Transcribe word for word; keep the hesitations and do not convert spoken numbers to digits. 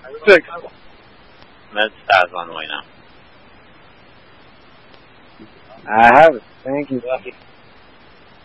Six. Med Stas on the way now. I have it. Thank you.